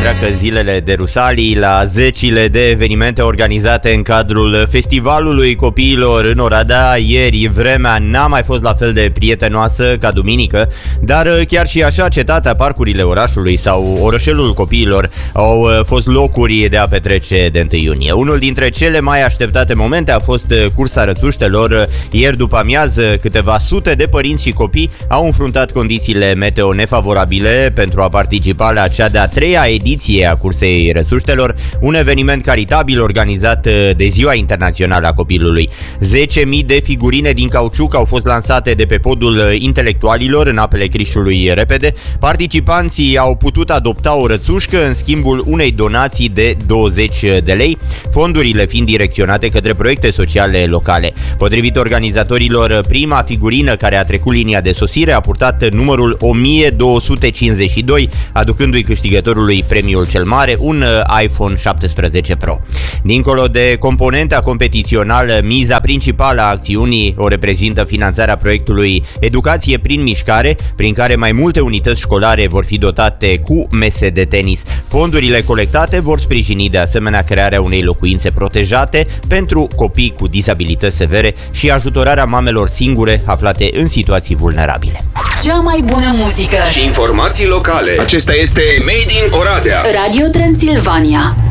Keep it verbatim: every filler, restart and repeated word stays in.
treacă zilele de Rusalii la zecile de evenimente organizate în cadrul Festivalului Copiilor în Oradea. Ieri vremea n-a mai fost la fel de prietenoasă ca duminică, dar chiar și așa cetatea, parcurile orașului sau orășelul copiilor au fost locuri de a petrece de întâi iunie. Unul dintre cele mai așteptate momente a fost cursa rățuștelor. Ieri după amiază, câteva sute de părinți și copii au înfruntat condițiile meteo nefavorabile pentru a participa la cea de-a treia ediție a cursei rățuștelor, un eveniment caritabil organizat de Ziua Internațională a Copilului. zece mii de figurine din cauciuc au fost lansate de pe podul intelectualilor în apele Crișului Repede. Participanții au putut adopta o rățușcă în schimbul unei donații de douăzeci de lei, fondurile fiind direcționate către proiecte sociale locale. Potrivit organizatorilor, prima figurină care a trecut linia de sosire a purtat numărul o mie două sute cincizeci și doi, aducându-i câștigătorului premiul cel mare, un iPhone șaptesprezece Pro. Dincolo de componenta competițională, miza principală a acțiunii o reprezintă finanțarea proiectului Educație prin Mișcare, prin care mai multe unități școlare vor fi dotate cu mese de tenis. Fondurile colectate vor sprijini de asemenea crearea unei locuințe protejate pentru copii cu dizabilități severe și ajutorarea mamelor singure aflate în situații vulnerabile. Cea mai bună muzică și informații locale. Acesta este Made in Oradea. Radio Transilvania.